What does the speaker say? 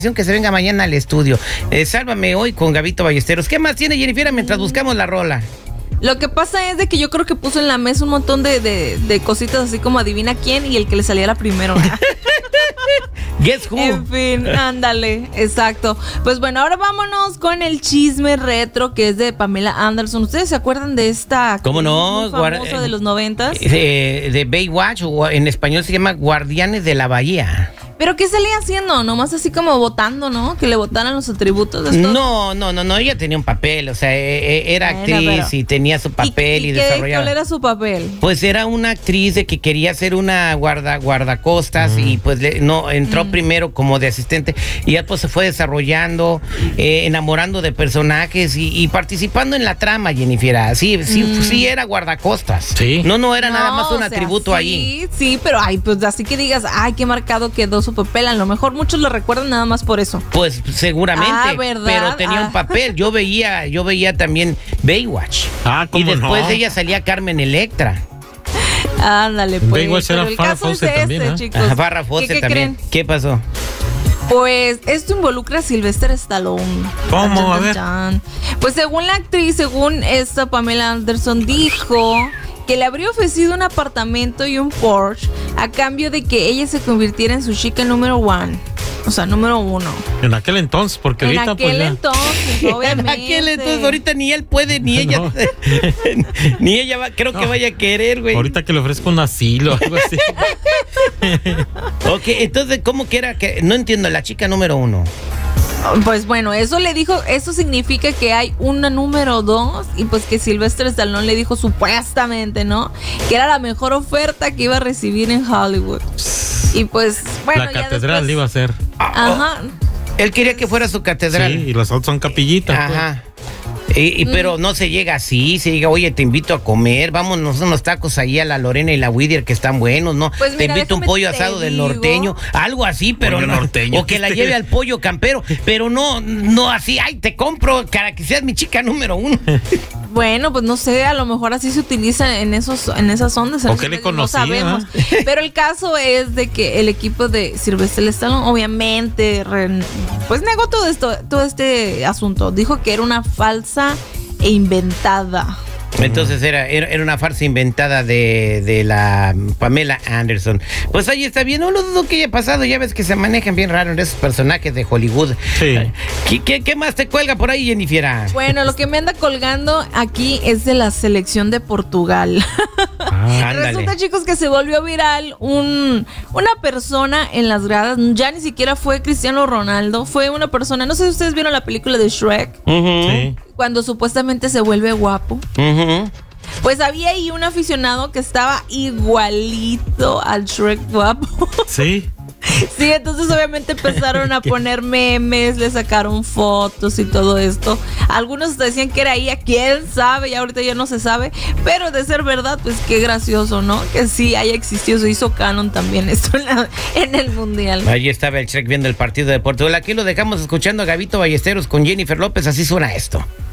Que se venga mañana al estudio. Sálvame hoy con Gabito Ballesteros. ¿Qué más tiene, Jennifer, mientras buscamos la rola? Lo que pasa es de que yo creo que puso en la mesa un montón de cositas así como adivina quién y el que le saliera primero. Guess who. En fin, ándale, exacto. Pues bueno, ahora vámonos con el chisme retro que es de Pamela Anderson. ¿Ustedes se acuerdan de esta ¿cómo no? famosa de los 90s? De Baywatch, o en español se llama Guardianes de la Bahía. ¿Pero qué salía haciendo? Nomás así como votando, ¿no? Que le votaran los atributos de esto. No, ella tenía un papel, o sea, era actriz y tenía su papel y desarrollaba. ¿Cuál era su papel? Pues era una actriz de que quería ser una guardacostas y pues entró primero como de asistente y ya pues se fue desarrollando, enamorando de personajes y participando en la trama, Jennifer. Sí era guardacostas. Sí. No era nada más un atributo allí. Sí, pero pues así que digas, qué marcado quedó su papel. A lo mejor muchos lo recuerdan nada más por eso. Pues seguramente, ¿verdad? pero tenía un papel. Yo veía también Baywatch. ¿Cómo y después no? de ella salía Carmen Electra. Ándale, pues. Baywatch era Farrah Fawcett también, ¿eh? chicos. Farrah Fawcett ¿Qué también. creen? ¿Qué pasó? Pues esto involucra a Sylvester Stallone. ¿Cómo? A ver. Pues según la actriz, según esta Pamela Anderson dijo que le habría ofrecido un apartamento y un Porsche a cambio de que ella se convirtiera en su chica número uno. O sea, número uno. En aquel entonces, porque en ahorita aquel pues ya. entonces, obviamente. En aquel entonces, ahorita ni él puede, ni ella. No. Ni ella creo que vaya a querer, güey. Ahorita que le ofrezco un asilo, algo así. Ok, entonces, ¿cómo que era? Que no entiendo, la chica número uno. Pues bueno, eso le dijo, eso significa que hay una número 2 y pues que Sylvester Stallone le dijo supuestamente, ¿no? Que era la mejor oferta que iba a recibir en Hollywood. Y pues, bueno, la ya catedral después, iba a ser. Ajá. Él quería que fuera su catedral. Sí, y los otros son capillitas. Ajá. Pero no se llega así, se llega, oye, te invito a comer, vámonos unos tacos ahí a la Lorena y la Whittier que están buenos, ¿no? Pues te mira, invito un pollo asado del norteño, algo así, pero pollo no. norteño. O que la lleve al pollo campero, pero no así, te compro para que seas mi chica número uno. Bueno, pues no sé, a lo mejor así se utiliza en esas ondas. ¿O qué le conocía? No sabemos. Pero el caso es de que el equipo de Sylvester Stallone obviamente pues negó todo este asunto. Dijo que era una falsa e inventada. Entonces era una farsa inventada de la Pamela Anderson. Pues ahí está bien, no lo dudo que haya pasado. Ya ves que se manejan bien raro en esos personajes de Hollywood. Sí. ¿Qué más te cuelga por ahí, Jennifer? Bueno, lo que me anda colgando aquí es de la selección de Portugal. Resulta, chicos, que se volvió viral una persona en las gradas. Ya ni siquiera fue Cristiano Ronaldo, fue una persona, no sé si ustedes vieron la película de Shrek. Sí. Cuando supuestamente se vuelve guapo. Pues había ahí un aficionado que estaba igualito al Shrek guapo. Sí. Sí, entonces obviamente empezaron a poner memes, le sacaron fotos y todo esto. Algunos decían que era ella, quién sabe, y ahorita ya no se sabe. Pero de ser verdad, pues qué gracioso, ¿no? Que sí haya existido, se hizo canon también esto en el Mundial. Ahí estaba el Shrek viendo el partido de Portugal. Aquí lo dejamos escuchando a Gabito Ballesteros con Jennifer López, así suena esto.